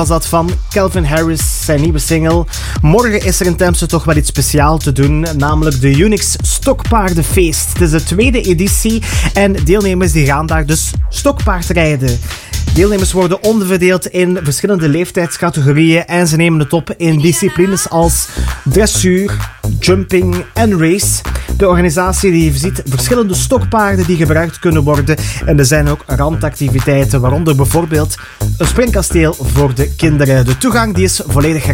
Was dat van Calvin Harris, zijn nieuwe single. Morgen is er in Temse toch wel iets speciaal te doen, namelijk de Unix Stokpaardenfeest. Het is de tweede editie en deelnemers die gaan daar dus stokpaard rijden. Deelnemers worden onderverdeeld in verschillende leeftijdscategorieën en ze nemen het op in disciplines als dressuur, jumping en race. De organisatie die voorziet verschillende stokpaarden die gebruikt kunnen worden en er zijn ook randactiviteiten, waaronder bijvoorbeeld een springkasteel voor de kinderen. De toegang die is volledig gratis.